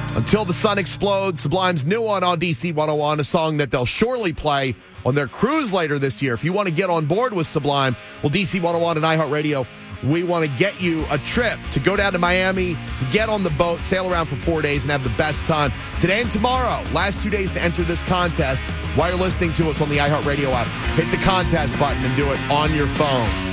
Until the Sun Explodes, Sublime's new one on DC 101, a song that they'll surely play on their cruise later this year. If you want to get on board with Sublime, well, DC 101 and iHeartRadio, we want to get you a trip to go down to Miami, to get on the boat, sail around for 4 days, and have the best time. Today and tomorrow, last 2 days to enter this contest. While you're listening to us on the iHeartRadio app, hit the contest button and do it on your phone.